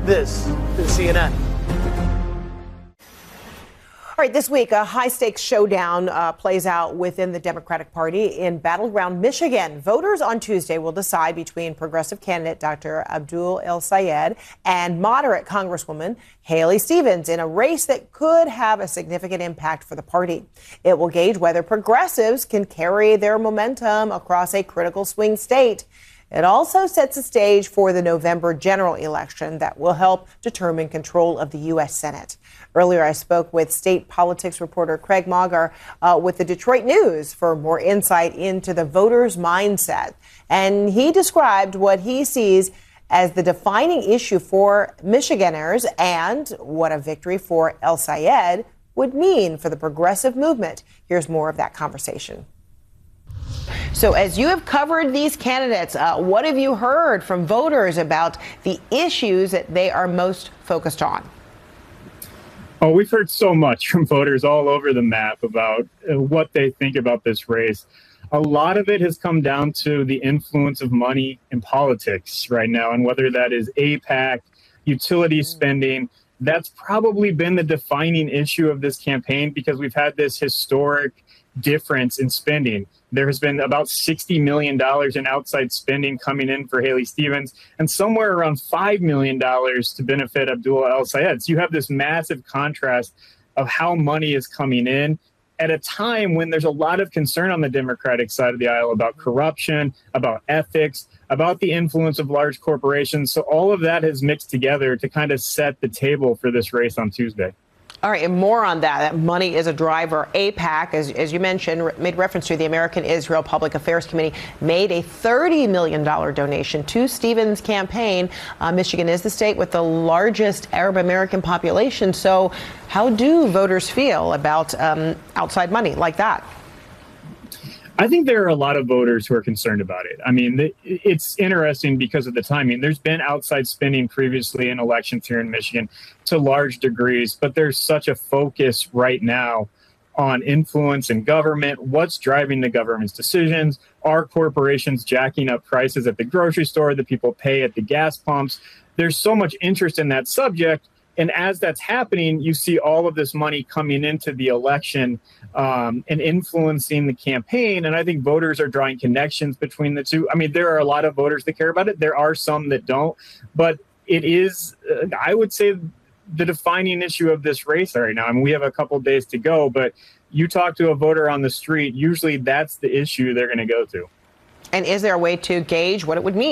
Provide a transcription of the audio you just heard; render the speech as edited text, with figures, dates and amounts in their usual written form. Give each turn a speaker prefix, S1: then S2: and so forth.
S1: This is CNN.
S2: All right, this week, a high-stakes showdown plays out within the Democratic Party in battleground Michigan. Voters on Tuesday will decide between progressive candidate Dr. Abdul El-Sayed and moderate Congresswoman Haley Stevens in a race that could have a significant impact for the party. It will gauge whether progressives can carry their momentum across a critical swing state. It also sets the stage for the November general election that will help determine control of the U.S. Senate. Earlier, I spoke with state politics reporter Craig Mauger with the Detroit News for more insight into the voters' mindset. And he described what he sees as the defining issue for Michiganders and what a victory for El-Sayed would mean for the progressive movement. Here's more of that conversation. So as you have covered these candidates, what have you heard from voters about the issues that they are most focused on?
S3: Oh, we've heard so much from voters all over the map about what they think about this race. A lot of it has come down to the influence of money in politics right now, and whether that is AIPAC, utility spending. That's probably been the defining issue of this campaign because we've had this historic difference in spending. There has been about $60 million in outside spending coming in for Haley Stevens and somewhere around $5 million to benefit Abdul El-Sayed. So you have this massive contrast of how money is coming in at a time when there's a lot of concern on the Democratic side of the aisle about corruption, about ethics, about the influence of large corporations. So all of that has mixed together to kind of set the table for this race on Tuesday.
S2: All right, and more on that money is a driver. AIPAC, as you mentioned, made reference to the American Israel Public Affairs Committee, made a $30 million donation to Stevens' campaign. Michigan is the state with the largest Arab American population. So how do voters feel about outside money like that?
S3: I think there are a lot of voters who are concerned about it. I mean, it's interesting because of the timing. There's been outside spending previously in elections here in Michigan to large degrees, but there's such a focus right now on influence in government. What's driving the government's decisions? Are corporations jacking up prices at the grocery store that people pay at the gas pumps? There's so much interest in that subject. And as that's happening, you see all of this money coming into the election and influencing the campaign. And I think voters are drawing connections between the two. I mean, there are a lot of voters that care about it. There are some that don't. But it is, I would say, the defining issue of this race right now. I mean, we have a couple of days to go, but you talk to a voter on the street, usually that's the issue they're going to go to.
S2: And is there a way to gauge what it would mean?